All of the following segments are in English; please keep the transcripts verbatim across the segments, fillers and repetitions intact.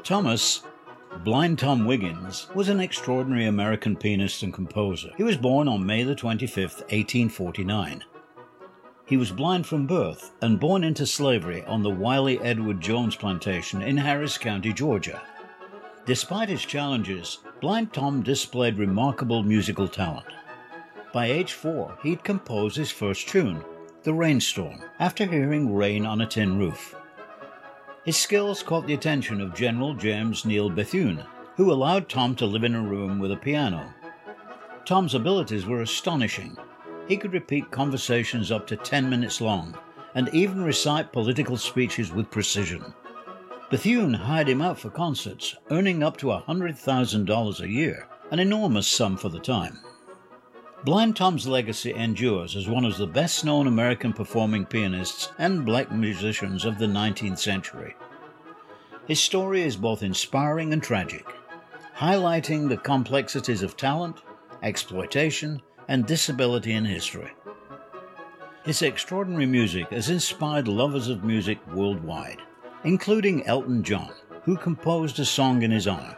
Thomas Blind Tom Wiggins was an extraordinary American pianist and composer. He was born on May the twenty-fifth, eighteen forty-nine. He was blind from birth and born into slavery on the Wiley Edward Jones plantation in Harris County, Georgia. Despite his challenges, Blind Tom displayed remarkable musical talent. By age four, he'd composed his first tune, The Rainstorm, after hearing rain on a tin roof. His skills caught the attention of General James Neal Bethune, who allowed Tom to live in a room with a piano. Tom's abilities were astonishing. He could repeat conversations up to ten minutes long, and even recite political speeches with precision. Bethune hired him out for concerts, earning up to one hundred thousand dollars a year, an enormous sum for the time. Blind Tom's legacy endures as one of the best-known American performing pianists and black musicians of the nineteenth century. His story is both inspiring and tragic, highlighting the complexities of talent, exploitation, and disability in history. His extraordinary music has inspired lovers of music worldwide, including Elton John, who composed a song in his honor.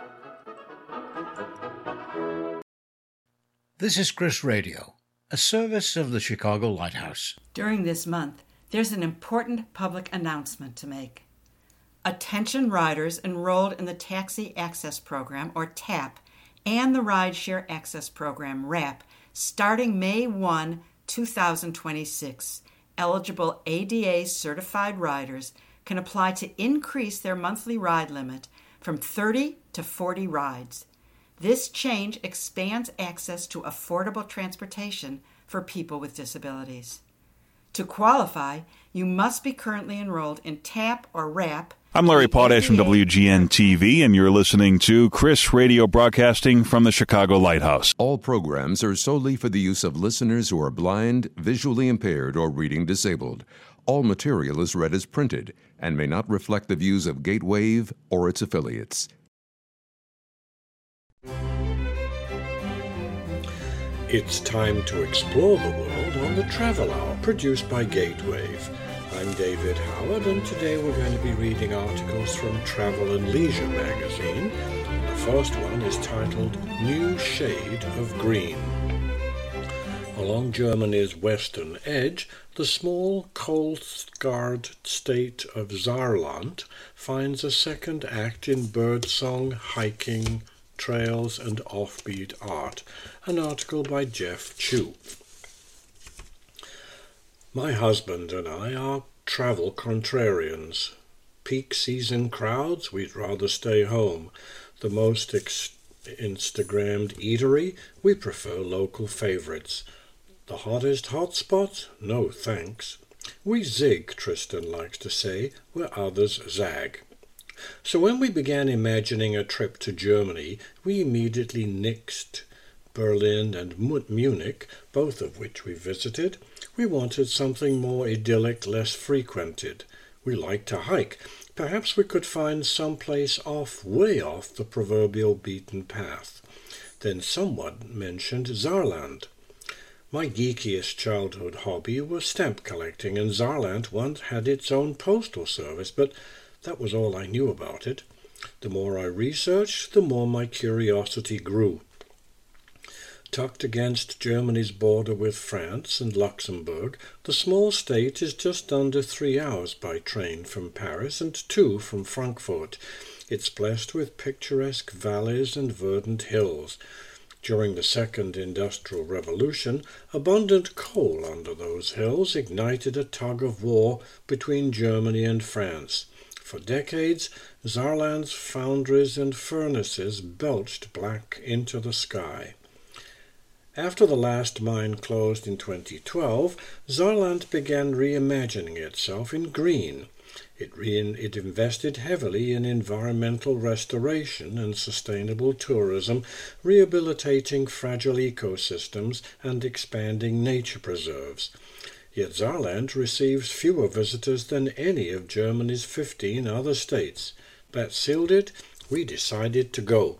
This is Chris Radio, a service of the Chicago Lighthouse. During this month, there's an important public announcement to make. Attention riders enrolled in the Taxi Access Program, or TAP, and the Rideshare Access Program, RAP, starting May first, two thousand twenty-six. Eligible A D A-certified riders can apply to increase their monthly ride limit from thirty to forty rides. This change expands access to affordable transportation for people with disabilities. To qualify, you must be currently enrolled in TAP or RAP. I'm Larry Potash from W G N T V, and you're listening to Chris Radio, broadcasting from the Chicago Lighthouse. All programs are solely for the use of listeners who are blind, visually impaired, or reading disabled. All material is read as printed and may not reflect the views of Gatewave or its affiliates. It's time to explore the world on the Travel Hour, produced by Gatewave. I'm David Howard, and today we're going to be reading articles from Travel and Leisure magazine. The first one is titled New Shade of Green. Along Germany's western edge, the small, coal-scarred state of Saarland finds a second act in birdsong, hiking, trails, and offbeat art. An article by Jeff Chu. My husband and I are travel contrarians. Peak season crowds, we'd rather stay home. The most ex- Instagrammed eatery, we prefer local favorites. The hottest hotspots? No thanks. We zig, Tristan likes to say, where others zag. So when we began imagining a trip to Germany, we immediately nixed Berlin and Munich, both of which we visited. We wanted something more idyllic, less frequented. We like to hike. Perhaps we could find some place off, way off the proverbial beaten path. Then someone mentioned Saarland. My geekiest childhood hobby was stamp collecting, and Saarland once had its own postal service, but that was all I knew about it. The more I researched, the more my curiosity grew. Tucked against Germany's border with France and Luxembourg, the small state is just under three hours by train from Paris and two from Frankfurt. It's blessed with picturesque valleys and verdant hills. During the Second Industrial Revolution, abundant coal under those hills ignited a tug of war between Germany and France. For decades, Saarland's foundries and furnaces belched black into the sky. After the last mine closed in twenty twelve, Saarland began reimagining itself in green. It, re- it invested heavily in environmental restoration and sustainable tourism, rehabilitating fragile ecosystems and expanding nature preserves. Yet Saarland receives fewer visitors than any of Germany's fifteen other states. That sealed it. We decided to go.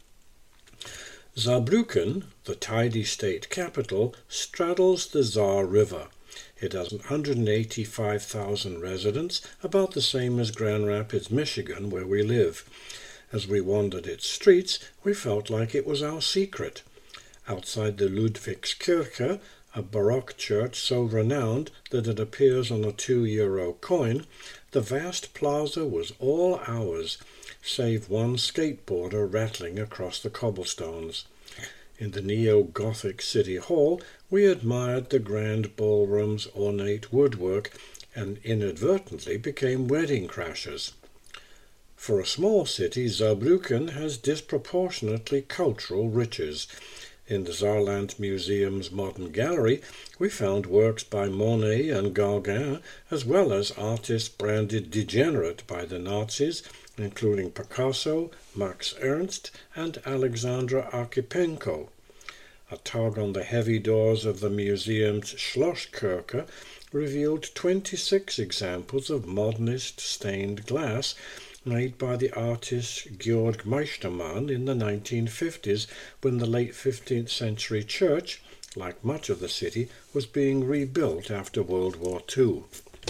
Saarbrücken, the tidy state capital, straddles the Saar River. It has one hundred eighty-five thousand residents, about the same as Grand Rapids, Michigan, where we live. As we wandered its streets, we felt like it was our secret. Outside the Ludwigskirche, a Baroque church so renowned that it appears on a two-euro coin, the vast plaza was all ours, save one skateboarder rattling across the cobblestones. In the neo-Gothic City Hall, we admired the grand ballroom's ornate woodwork and inadvertently became wedding crashers. For a small city, Saarbrücken has disproportionately cultural riches. In the Saarland Museum's modern gallery, we found works by Monet and Gauguin, as well as artists branded degenerate by the Nazis, including Picasso, Max Ernst, and Alexandra Archipenko. A tug on the heavy doors of the museum's Schlosskirche revealed twenty-six examples of modernist stained glass made by the artist Georg Meistermann in the nineteen fifties, when the late fifteenth century church, like much of the city, was being rebuilt after World War Two.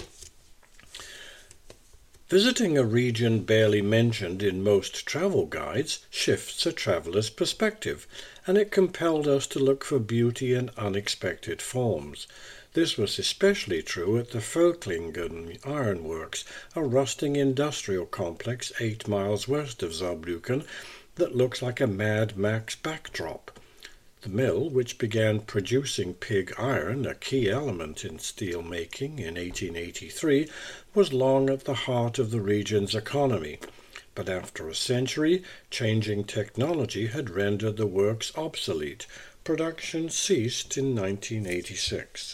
Visiting a region barely mentioned in most travel guides shifts a traveller's perspective, and it compelled us to look for beauty in unexpected forms. This was especially true at the Völklingen Ironworks, a rusting industrial complex eight miles west of Saarbrücken that looks like a Mad Max backdrop. The mill, which began producing pig iron, a key element in steel making, in eighteen eighty-three, was long at the heart of the region's economy. But after a century, changing technology had rendered the works obsolete. Production ceased in nineteen eighty-six.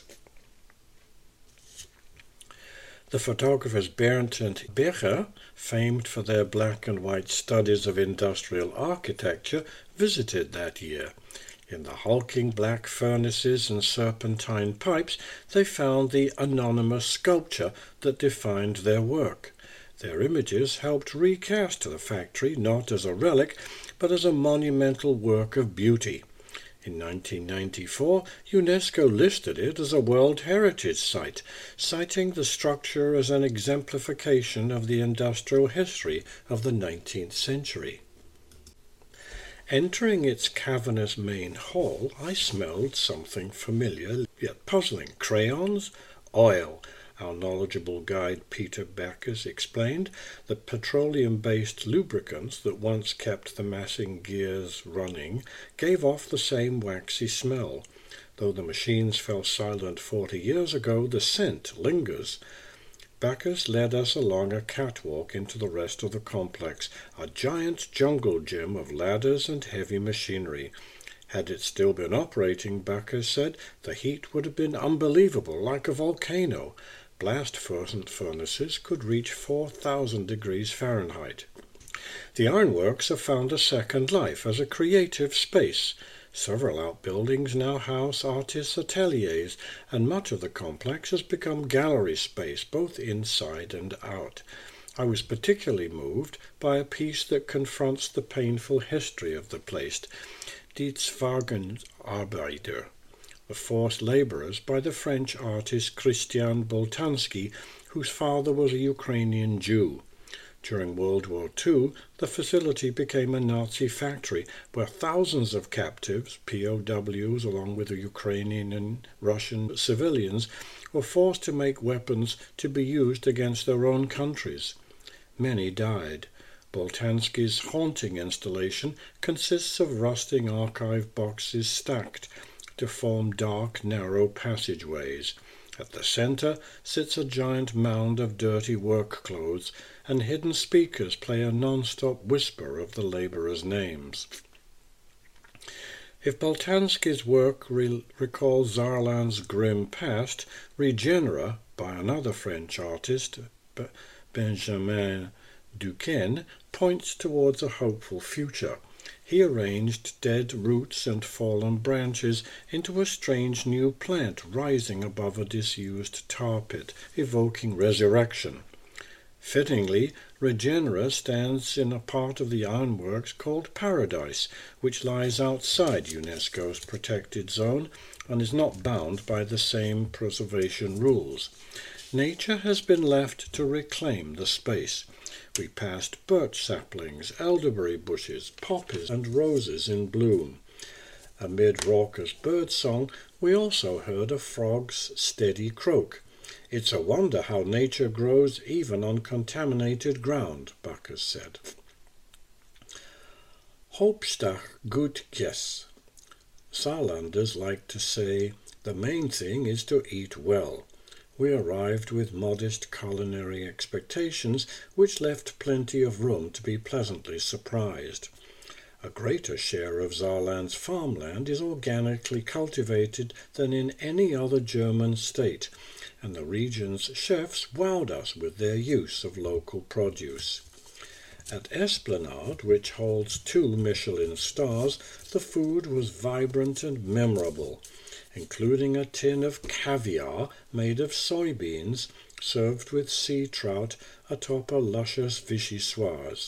The photographers Bernd and Becher, famed for their black and white studies of industrial architecture, visited that year. In the hulking black furnaces and serpentine pipes, they found the anonymous sculpture that defined their work. Their images helped recast the factory not as a relic, but as a monumental work of beauty. In nineteen ninety-four, UNESCO listed it as a World Heritage Site, citing the structure as an exemplification of the industrial history of the nineteenth century. Entering its cavernous main hall, I smelled something familiar yet puzzling. Crayons? Oil. Our knowledgeable guide Peter Backus explained that petroleum-based lubricants that once kept the massing gears running gave off the same waxy smell. Though the machines fell silent forty years ago, the scent lingers. Backus led us along a catwalk into the rest of the complex, a giant jungle gym of ladders and heavy machinery. Had it still been operating, Backus said, the heat would have been unbelievable, like a volcano. Blast furnaces could reach four thousand degrees Fahrenheit. The ironworks have found a second life as a creative space. Several outbuildings now house artists' ateliers, and much of the complex has become gallery space, both inside and out. I was particularly moved by a piece that confronts the painful history of the place, Die Zwagenarbeiter, the forced labourers, by the French artist Christian Boltanski, whose father was a Ukrainian Jew. During World War Two, the facility became a Nazi factory where thousands of captives, P O Ws, along with the Ukrainian and Russian civilians, were forced to make weapons to be used against their own countries. Many died. Boltanski's haunting installation consists of rusting archive boxes stacked to form dark, narrow passageways. At the centre sits a giant mound of dirty work clothes, and hidden speakers play a non-stop whisper of the labourers' names. If Boltanski's work re- recalls Saarland's grim past, Regenera, by another French artist, B- Benjamin Duquesne, points towards a hopeful future. He arranged dead roots and fallen branches into a strange new plant rising above a disused tar pit, evoking resurrection. Fittingly, Regenera stands in a part of the ironworks called Paradise, which lies outside UNESCO's protected zone and is not bound by the same preservation rules. Nature has been left to reclaim the space. We passed birch saplings, elderberry bushes, poppies, and roses in bloom. Amid raucous birdsong, we also heard a frog's steady croak. It's a wonder how nature grows even on contaminated ground, Bacchus said. Hauptsache gut Gess. Saarlanders like to say, the main thing is to eat well. We arrived with modest culinary expectations, which left plenty of room to be pleasantly surprised. A greater share of Saarland's farmland is organically cultivated than in any other German state, and the region's chefs wowed us with their use of local produce. At Esplanade, which holds two Michelin stars, the food was vibrant and memorable, including a tin of caviar made of soybeans, served with sea trout atop a luscious vichyssoise.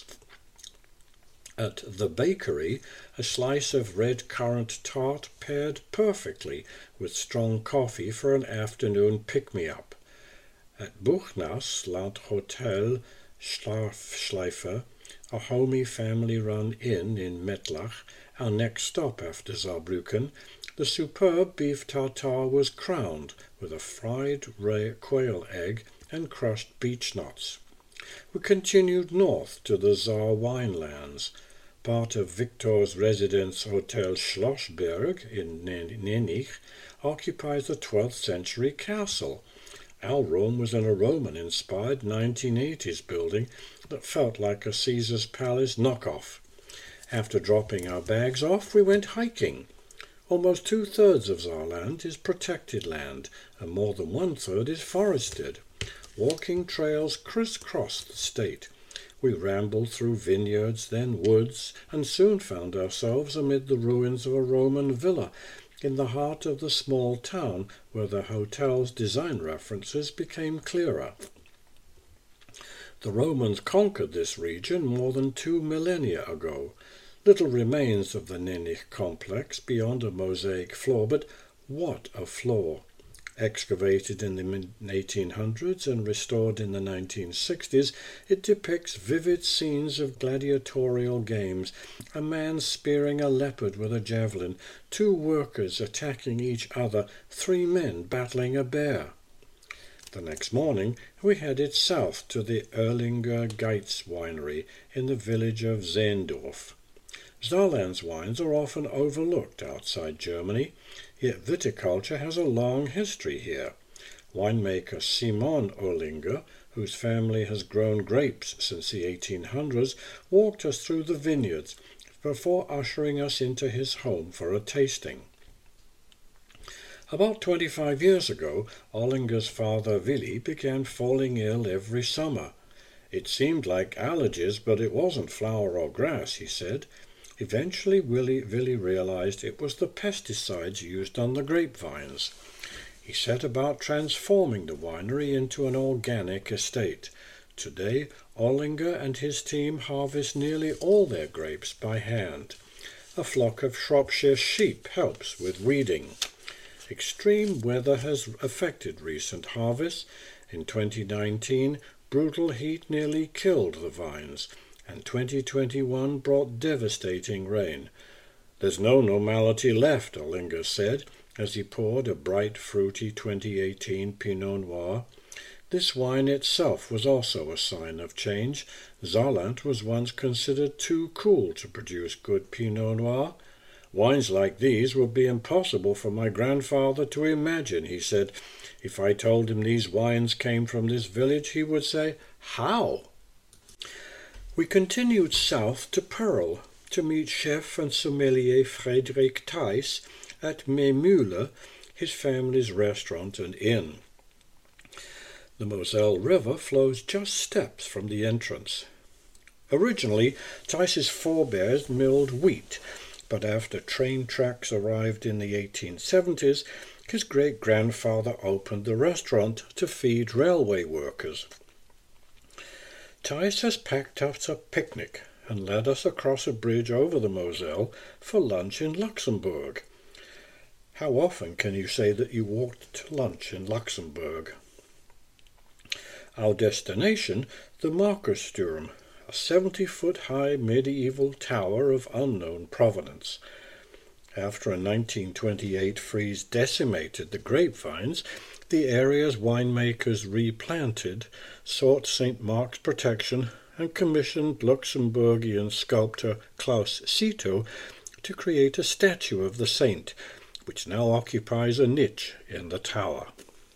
At the bakery, a slice of red currant tart paired perfectly with strong coffee for an afternoon pick-me-up. At Buchnas Land Hotel Schlafschleife, a homey family-run inn in Mettlach, our next stop after Saarbrücken, the superb beef tartare was crowned with a fried quail egg and crushed beech nuts. We continued north to the Saar winelands. Part of Victor's residence Hotel Schlossberg in Nenich occupies a twelfth century castle. Our room was in a Roman-inspired nineteen eighties building that felt like a Caesar's Palace knockoff. After dropping our bags off, we went hiking. Almost two-thirds of Saarland is protected land, and more than one-third is forested. Walking trails crisscross the state. We rambled through vineyards, then woods, and soon found ourselves amid the ruins of a Roman villa, in the heart of the small town where the hotel's design references became clearer. The Romans conquered this region more than two millennia ago. Little remains of the Nenich complex beyond a mosaic floor, but what a floor! Excavated in the mid eighteen hundreds and restored in the nineteen sixties, it depicts vivid scenes of gladiatorial games, a man spearing a leopard with a javelin, two workers attacking each other, three men battling a bear. The next morning we headed south to the Erlinger Geitz winery in the village of Seendorf. Saarland's wines are often overlooked outside Germany, yet viticulture has a long history here. Winemaker Simon Erlinger, whose family has grown grapes since the eighteen hundreds, walked us through the vineyards before ushering us into his home for a tasting. About twenty-five years ago, Erlinger's father Willi began falling ill every summer. It seemed like allergies, but it wasn't flower or grass, he said. Eventually, Willie, Willie realized it was the pesticides used on the grapevines. He set about transforming the winery into an organic estate. Today, Erlinger and his team harvest nearly all their grapes by hand. A flock of Shropshire sheep helps with weeding. Extreme weather has affected recent harvests. In twenty nineteen, brutal heat nearly killed the vines, and twenty twenty-one brought devastating rain. There's no normality left, Erlinger said, as he poured a bright, fruity twenty eighteen Pinot Noir. This wine itself was also a sign of change. Saarland was once considered too cool to produce good Pinot Noir. Wines like these would be impossible for my grandfather to imagine, he said. If I told him these wines came from this village, he would say, "How?" We continued south to Perl to meet chef and sommelier Frederick Theiss at Meemühle, his family's restaurant and inn. The Moselle River flows just steps from the entrance. Originally, Theiss's forebears milled wheat, but after train tracks arrived in the eighteen seventies, his great-grandfather opened the restaurant to feed railway workers. Theiss has packed us a picnic and led us across a bridge over the Moselle for lunch in Luxembourg. How often can you say that you walked to lunch in Luxembourg? Our destination, the Markersturm, a seventy-foot-high medieval tower of unknown provenance. After a nineteen twenty-eight freeze decimated the grapevines, the area's winemakers replanted, sought Saint Mark's protection, and commissioned Luxembourgian sculptor Klaus Cito to create a statue of the saint, which now occupies a niche in the tower.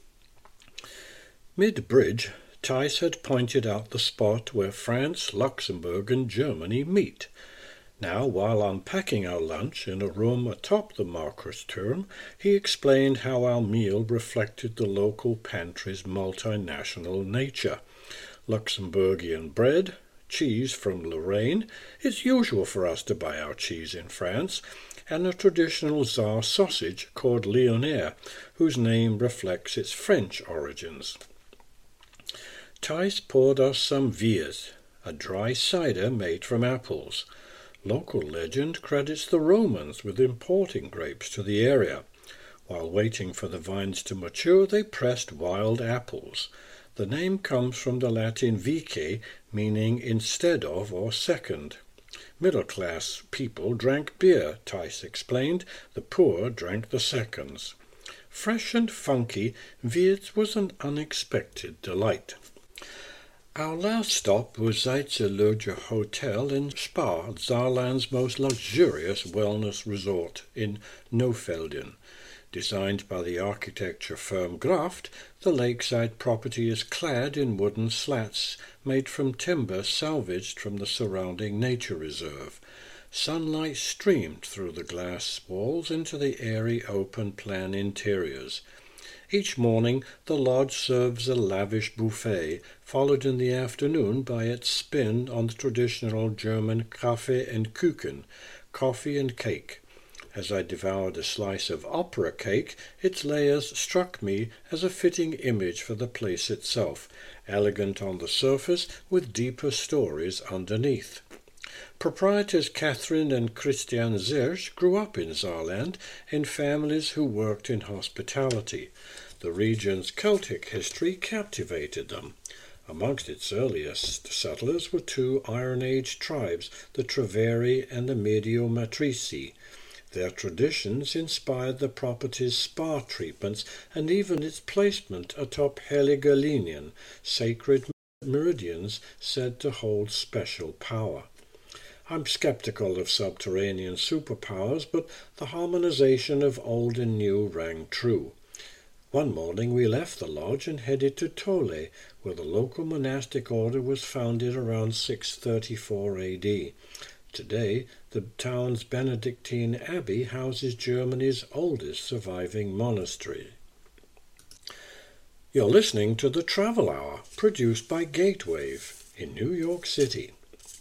Mid-bridge, Thijs had pointed out the spot where France, Luxembourg, and Germany meet. Now, while unpacking our lunch in a room atop the Markersturm, he explained how our meal reflected the local pantry's multinational nature. Luxembourgian bread, cheese from Lorraine — it's usual for us to buy our cheese in France — and a traditional Tsar sausage called Lyonnaise, whose name reflects its French origins. Thijs poured us some Wiers, a dry cider made from apples. Local legend credits the Romans with importing grapes to the area. While waiting for the vines to mature, they pressed wild apples. The name comes from the Latin vice, meaning instead of or second. Middle-class people drank beer, Thijs explained. The poor drank the seconds. Fresh and funky, Wiers was an unexpected delight. Our last stop was Zeitzelodge Hotel in Spa, Saarland's most luxurious wellness resort in Novelden. Designed by the architecture firm Graft, the lakeside property is clad in wooden slats made from timber salvaged from the surrounding nature reserve. Sunlight streamed through the glass walls into the airy open-plan interiors. Each morning the lodge serves a lavish buffet, followed in the afternoon by its spin on the traditional German Kaffee and Kuchen, coffee and cake. As I devoured a slice of opera cake, its layers struck me as a fitting image for the place itself, elegant on the surface with deeper stories underneath. Proprietors Catherine and Christian Zersch grew up in Saarland in families who worked in hospitality. The region's Celtic history captivated them. Amongst its earliest settlers were two Iron Age tribes, the Treveri and the Mediomatrici. Their traditions inspired the property's spa treatments and even its placement atop Heilige Linien, sacred meridians said to hold special power. I'm skeptical of subterranean superpowers, but the harmonization of old and new rang true. One morning we left the lodge and headed to Tole, where the local monastic order was founded around six thirty-four A D. Today, the town's Benedictine Abbey houses Germany's oldest surviving monastery. You're listening to the Travel Hour, produced by Gatewave in New York City.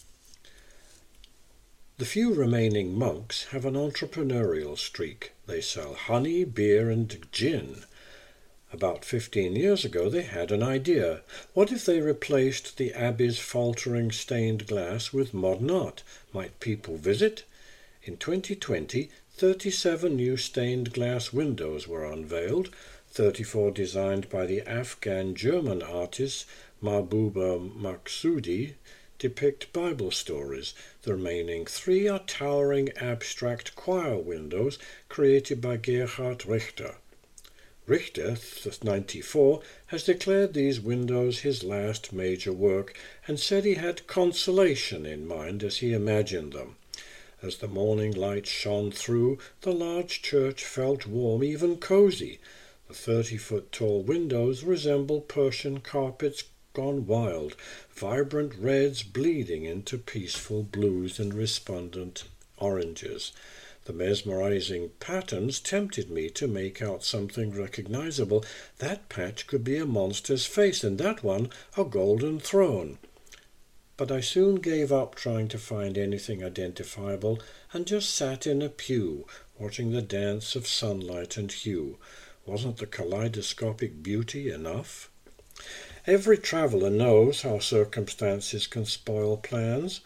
The few remaining monks have an entrepreneurial streak. They sell honey, beer, and gin. About fifteen years ago they had an idea. What if they replaced the abbey's faltering stained glass with modern art? Might people visit? In twenty twenty, thirty-seven new stained glass windows were unveiled, thirty-four designed by the Afghan-German artist Mahbouba Maksudi, depict Bible stories. The remaining three are towering abstract choir windows created by Gerhard Richter. Richter, ninety-four, has declared these windows his last major work and said he had consolation in mind as he imagined them. As the morning light shone through, the large church felt warm, even cozy. The thirty-foot-tall windows resemble Persian carpets gone wild, vibrant reds bleeding into peaceful blues and resplendent oranges. The mesmerizing patterns tempted me to make out something recognizable. That patch could be a monster's face, and that one a golden throne. But I soon gave up trying to find anything identifiable and just sat in a pew, watching the dance of sunlight and hue. Wasn't the kaleidoscopic beauty enough? Every traveller knows how circumstances can spoil plans.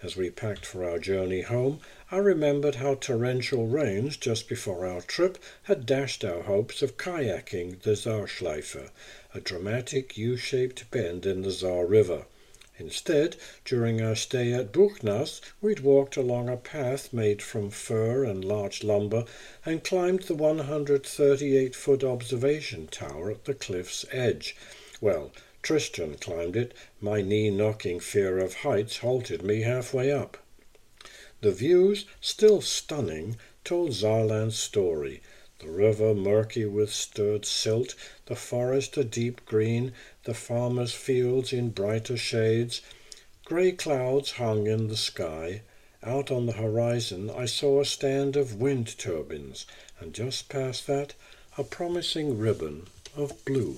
As we packed for our journey home, I remembered how torrential rains just before our trip had dashed our hopes of kayaking the Saarschleife, a dramatic U-shaped bend in the Saar River. Instead, during our stay at Buchnas, we'd walked along a path made from fir and larch lumber and climbed the one hundred thirty-eight foot observation tower at the cliff's edge. Well, Tristan climbed it. My knee-knocking fear of heights halted me halfway up. The views, still stunning, told Saarland's story. The river murky with stirred silt, the forest a deep green, the farmers' fields in brighter shades. Grey clouds hung in the sky. Out on the horizon I saw a stand of wind turbines, and just past that a promising ribbon of blue.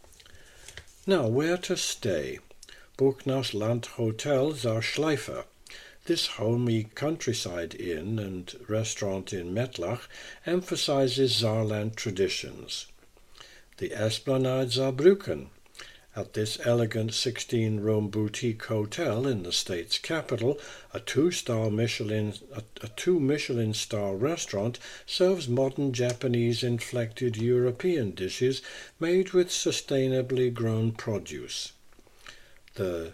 Now, where to stay? Buchnas Land Hotel Saarschleife. This homey countryside inn and restaurant in Mettlach emphasizes Saarland traditions. The Esplanade Saarbrücken. At this elegant sixteen-room boutique hotel in the state's capital, a two-star Michelin, a, a two Michelin star restaurant serves modern Japanese-inflected European dishes made with sustainably grown produce. The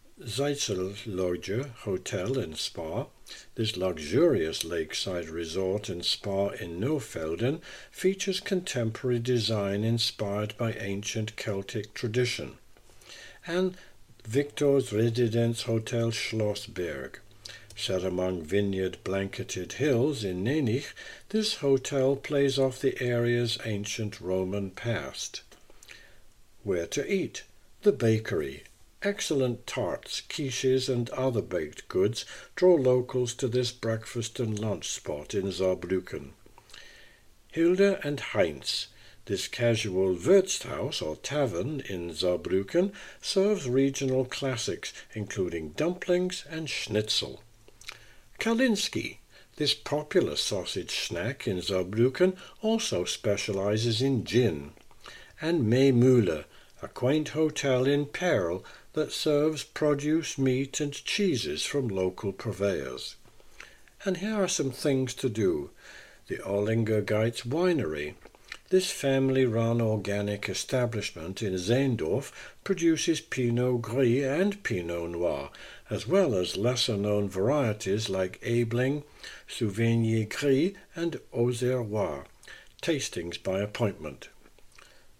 Zeitzelloge Hotel and Spa, this luxurious lakeside resort and spa in Neufelden, features contemporary design inspired by ancient Celtic tradition. And Victor's Residence Hotel Schlossberg. Set among vineyard-blanketed hills in Nenich, this hotel plays off the area's ancient Roman past. Where to eat? The bakery. Excellent tarts, quiches, and other baked goods draw locals to this breakfast and lunch spot in Saarbrücken. Hilde and Heinz, this casual Wirtshaus or tavern in Saarbrücken, serves regional classics including dumplings and schnitzel. Kalinski, this popular sausage snack in Saarbrücken, also specializes in gin. And Meemühle, a quaint hotel in Perl that serves produce, meat, and cheeses from local purveyors. And here are some things to do. The Ollinger Geitz Winery. This family-run organic establishment in Zeendorf produces Pinot Gris and Pinot Noir, as well as lesser-known varieties like Aibling, Sauvigny Gris, and Auxerrois. Tastings by appointment.